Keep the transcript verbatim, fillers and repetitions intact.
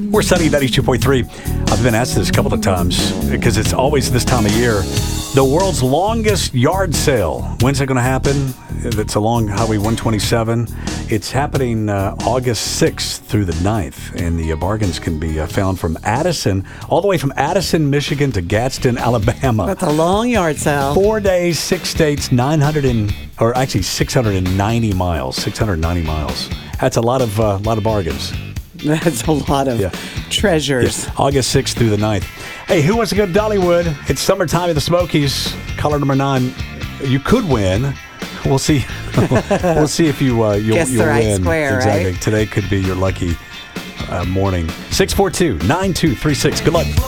We're Sunny ninety-two point three. I've been asked this a couple of times because it's always this time of year. The world's longest yard sale. When's it going to happen? It's along Highway one twenty-seven. It's happening uh, August sixth through the ninth, and the uh, bargains can be uh, found from Addison, all the way from Addison, Michigan to Gadsden, Alabama. That's a long yard sale. Four days, six states, nine hundred and, or actually six hundred ninety miles. six hundred ninety miles. That's a lot of uh, lot of bargains. That's a lot of Yeah. treasures. Yeah. August sixth through the ninth. Hey, who wants to go to Dollywood? It's summertime at the Smokies. Caller number nine. You could win. We'll see. We'll see if you uh, you'll, Guess the you'll right win. square, exactly. right? Today could be your lucky uh, morning. six four two, nine two three six. Good luck.